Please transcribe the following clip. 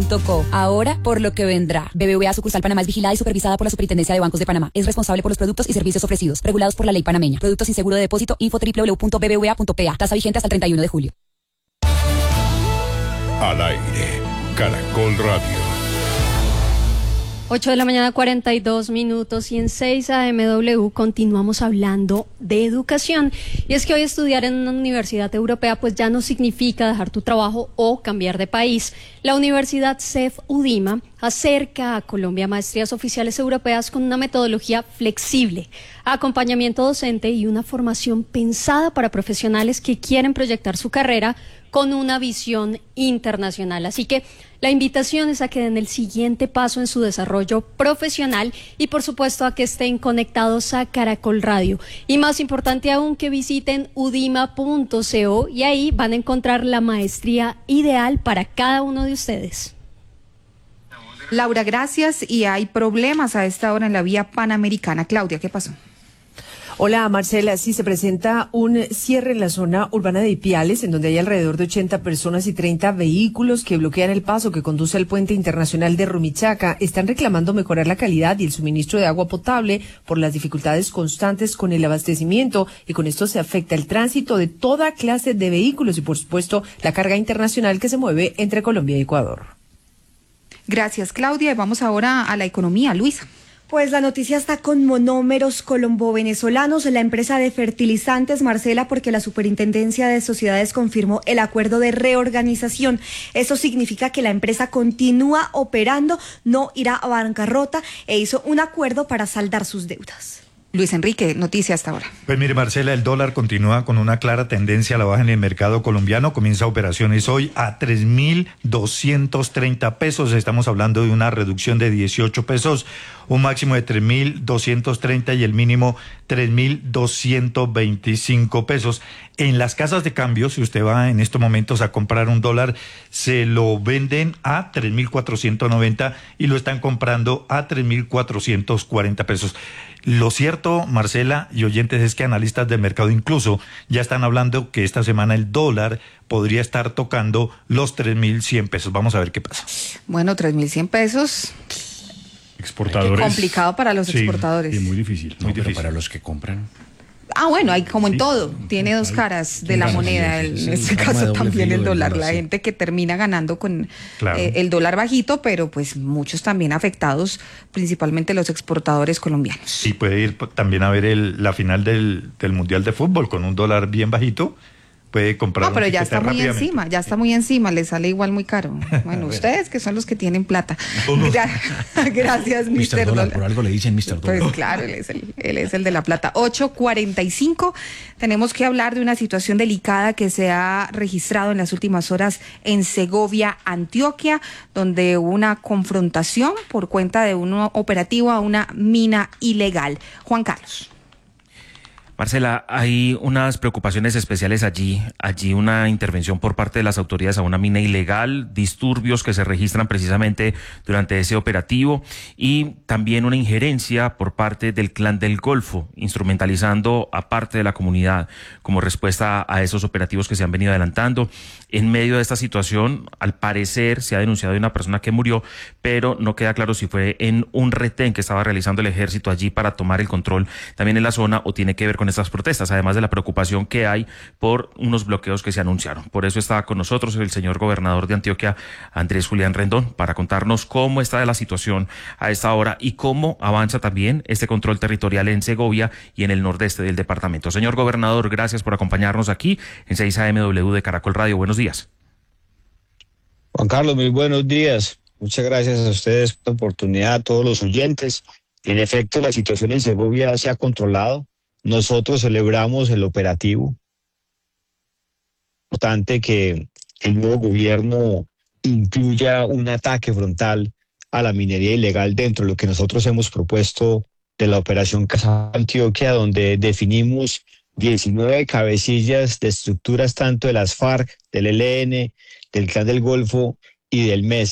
Co. Ahora, por lo que vendrá. BBVA sucursal Panamá es vigilada y supervisada por la Superintendencia de Bancos de Panamá. Es responsable por los productos y servicios ofrecidos, regulados por la ley panameña. Productos sin seguro de depósito, info www.bbva.pa. Tasa vigente hasta el 31 de julio. Al aire, Caracol Radio. 8 de la mañana, 42 minutos, y en 6 AMW continuamos hablando de educación. Y es que hoy estudiar en una universidad europea pues ya no significa dejar tu trabajo o cambiar de país. La Universidad CEF UDIMA acerca a Colombia maestrías oficiales europeas con una metodología flexible, acompañamiento docente y una formación pensada para profesionales que quieren proyectar su carrera con una visión internacional. Así que la invitación es a que den el siguiente paso en su desarrollo profesional y, por supuesto, a que estén conectados a Caracol Radio. Y más importante aún, que visiten udima.co y ahí van a encontrar la maestría ideal para cada uno de ustedes. Laura, gracias. Y hay problemas a esta hora en la vía panamericana. Claudia, ¿qué pasó? Hola, Marcela. Sí, se presenta un cierre en la zona urbana de Ipiales, en donde hay alrededor de 80 personas y 30 vehículos que bloquean el paso que conduce al puente internacional de Rumichaca. Están reclamando mejorar la calidad y el suministro de agua potable por las dificultades constantes con el abastecimiento, y con esto se afecta el tránsito de toda clase de vehículos y, por supuesto, la carga internacional que se mueve entre Colombia y Ecuador. Gracias, Claudia. Y vamos ahora a la economía. Luisa. Pues la noticia está con Monómeros Colombo-Venezolanos, la empresa de fertilizantes, Marcela, porque la Superintendencia de Sociedades confirmó el acuerdo de reorganización. Eso significa que la empresa continúa operando, no irá a bancarrota, e hizo un acuerdo para saldar sus deudas. Luis Enrique, noticia hasta ahora. Pues mire, Marcela, el dólar continúa con una clara tendencia a la baja en el mercado colombiano. Comienza operaciones hoy a 3.230 pesos. Estamos hablando de una reducción de 18 pesos, un máximo de 3.230 y el mínimo 3.225 pesos. En las casas de cambio, si usted va en estos momentos a comprar un dólar, se lo venden a 3.490 y lo están comprando a 3.440 pesos. Lo cierto, Marcela y oyentes, es que analistas del mercado incluso ya están hablando que esta semana el dólar podría estar tocando los 3.100 pesos. Vamos a ver qué pasa. Bueno, 3.100 pesos. Exportadores. Qué complicado para los exportadores. Y muy difícil. Muy difícil. Pero para los que compran. Ah, bueno, hay como en todo, tiene dos caras de la moneda, en este caso también el dólar, la gente que termina ganando con el dólar bajito, pero pues muchos también afectados, principalmente los exportadores colombianos. Y puede ir también a ver la final del Mundial de Fútbol con un dólar bien bajito. Puede comprar. No, pero ya está muy encima, le sale igual muy caro. Bueno, ustedes que son los que tienen plata. Gracias, Mr. Dólar. Por algo le dicen Mr. Dólar. Pues claro, él es el de la plata. 8:45. Tenemos que hablar de una situación delicada que se ha registrado en las últimas horas en Segovia, Antioquia, donde hubo una confrontación por cuenta de un operativo a una mina ilegal. Juan Carlos. Marcela, hay unas preocupaciones especiales allí una intervención por parte de las autoridades a una mina ilegal, disturbios que se registran precisamente durante ese operativo y también una injerencia por parte del Clan del Golfo, instrumentalizando a parte de la comunidad como respuesta a esos operativos que se han venido adelantando. En medio de esta situación, al parecer, se ha denunciado de una persona que murió, pero no queda claro si fue en un retén que estaba realizando el ejército allí para tomar el control también en la zona o tiene que ver con estas protestas, además de la preocupación que hay por unos bloqueos que se anunciaron. Por eso está con nosotros el señor gobernador de Antioquia, Andrés Julián Rendón, para contarnos cómo está la situación a esta hora y cómo avanza también este control territorial en Segovia y en el nordeste del departamento. Señor gobernador, gracias por acompañarnos aquí en 6 AMW de Caracol Radio. Buenos días. Juan Carlos, muy buenos días. Muchas gracias a ustedes por la oportunidad, a todos los oyentes. En efecto, la situación en Segovia se ha controlado. Nosotros celebramos el operativo. Es importante que el nuevo gobierno incluya un ataque frontal a la minería ilegal dentro de lo que nosotros hemos propuesto de la operación Casa Antioquia, donde definimos 19 cabecillas de estructuras tanto de las FARC, del ELN, del Clan del Golfo y del MES.